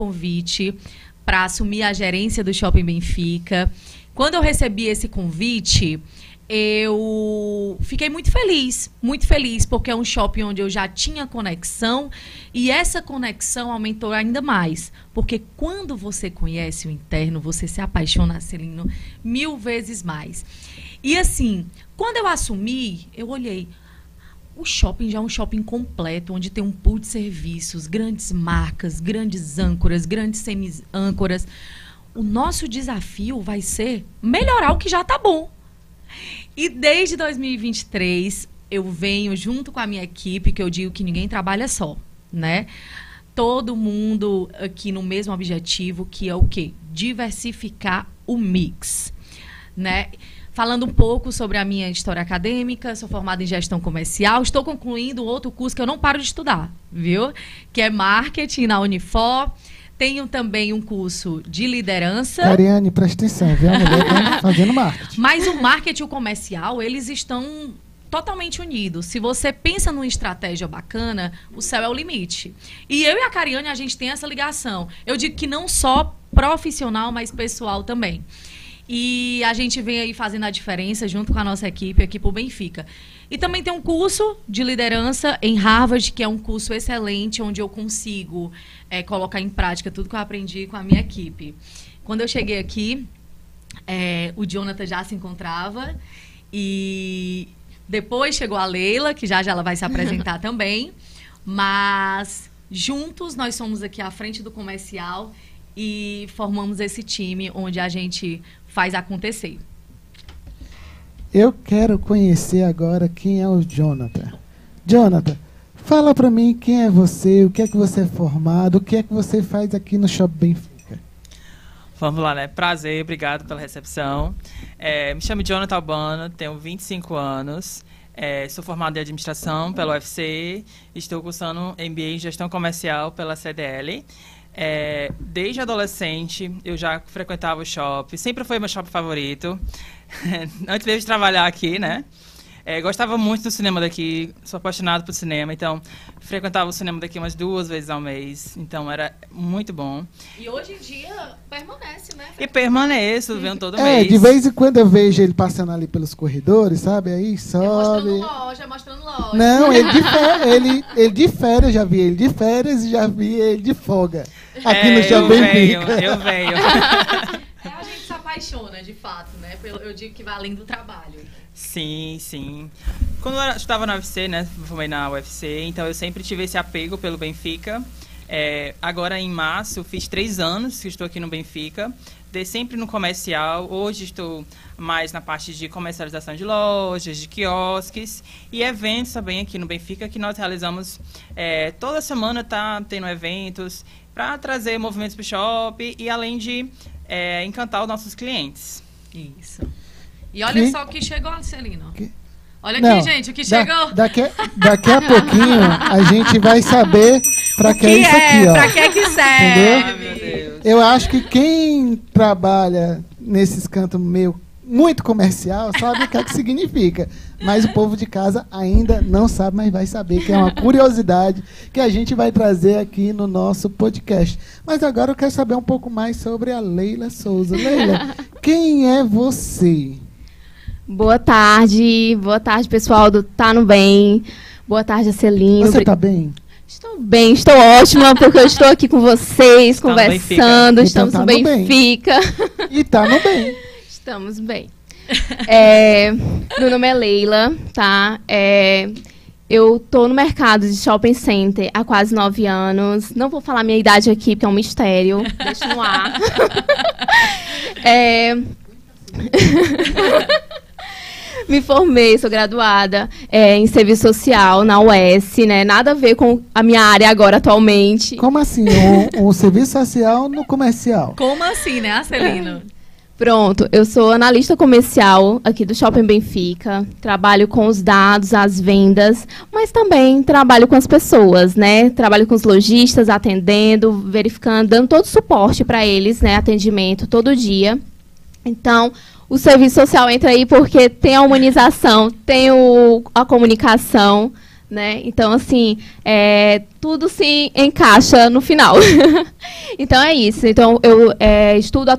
convite para assumir a gerência do Shopping Benfica. Quando eu recebi esse convite, eu fiquei muito feliz, porque é um shopping onde eu já tinha conexão e essa conexão aumentou ainda mais. Porque quando você conhece o interno, você se apaixona, Celino, 1000 vezes mais. E assim, quando eu assumi, eu olhei, o shopping já é um shopping completo, onde tem um pool de serviços, grandes marcas, grandes âncoras, grandes semi-âncoras. O nosso desafio vai ser melhorar o que já está bom. E desde 2023, eu venho junto com a minha equipe, que eu digo que ninguém trabalha só, né? Todo mundo aqui no mesmo objetivo, que é o quê? Diversificar o mix, né? Falando um pouco sobre a minha história acadêmica, sou formada em gestão comercial, estou concluindo outro curso que eu não paro de estudar, viu? Que é marketing na Unifor. Tenho também um curso de liderança. Ariane, presta atenção, viu? A mulher tá fazendo marketing. Mas o marketing e o comercial, eles estão totalmente unidos. Se você pensa numa estratégia bacana, o céu é o limite. E eu e a Cariane, a gente tem essa ligação. Eu digo que não só profissional, mas pessoal também. E a gente vem aí fazendo a diferença junto com a nossa equipe aqui pro Benfica. E também tem um curso de liderança em Harvard, que é um curso excelente, onde eu consigo colocar em prática tudo que eu aprendi com a minha equipe. Quando eu cheguei aqui, o Jonathan já se encontrava. E depois chegou a Leila, que já ela vai se apresentar também. Mas juntos nós somos aqui à frente do comercial e formamos esse time onde a gente faz acontecer. Eu quero conhecer agora quem é o Jonathan. Jonathan, fala para mim quem é você, o que é que você é formado, o que é que você faz aqui no Shopping Benfica. Vamos lá, né? Prazer, obrigado pela recepção. Me chamo Jonathan Albano, tenho 25 anos, sou formado em administração pela UFC, estou cursando MBA em gestão comercial pela CDL. Desde adolescente eu já frequentava o shopping, sempre foi meu shopping favorito, antes mesmo de trabalhar aqui, né? Gostava muito do cinema daqui, sou apaixonado por cinema, então frequentava o cinema daqui umas 2 vezes ao mês, então era muito bom. E hoje em dia permanece, né? E permaneço, venho todo mês. De vez em quando eu vejo ele passando ali pelos corredores, sabe? Aí sobe. Mostrando loja. Não, ele de férias, já vi ele de férias e já vi ele de folga. Aqui no Shopping Benfica. Eu venho. A gente se apaixona, de fato, né? Eu digo que vai além do trabalho. Sim, sim. Quando eu estava na UFC, né? Formei na UFC, então eu sempre tive esse apego pelo Benfica. Agora, em março, fiz 3 anos que estou aqui no Benfica. Sempre no comercial. Hoje estou mais na parte de comercialização de lojas, de quiosques e eventos também aqui no Benfica, que nós realizamos toda semana, tá tendo eventos para trazer movimentos para o shopping e além de encantar os nossos clientes. Isso. E olha só o que chegou, Celino. Olha Não, aqui, gente, o que chegou. Daqui a pouquinho a gente vai saber para que é isso aqui, ó. Para que serve. Entendeu? Ai, meu Deus. Eu acho que quem trabalha nesses cantos meio muito comercial sabe o que é que significa. Mas o povo de casa ainda não sabe, mas vai saber, que é uma curiosidade que a gente vai trazer aqui no nosso podcast. Mas agora eu quero saber um pouco mais sobre a Leila Souza. Leila, quem é você? Boa tarde, pessoal do Tá No Bem. Boa tarde, Celino. Você tá bem? Estou bem, estou ótima, porque eu estou aqui com vocês, Está conversando, estamos no Benfica. E tá no bem. Estamos bem. Meu nome é Leila, tá? Eu tô no mercado de shopping center há quase 9 anos. Não vou falar minha idade aqui, porque é um mistério. Deixa no ar. Me formei, sou graduada em serviço social na UES, né? Nada a ver com a minha área agora atualmente. Como assim? Um serviço social no comercial? Como assim, né, Celino? Pronto, eu sou analista comercial aqui do Shopping Benfica. Trabalho com os dados, as vendas, mas também trabalho com as pessoas, né? Trabalho com os lojistas, atendendo, verificando, dando todo o suporte para eles, né? Atendimento todo dia. Então, o serviço social entra aí porque tem a humanização, tem a comunicação, né? Então, assim, tudo se encaixa no final. Então, é isso. Então, eu estudo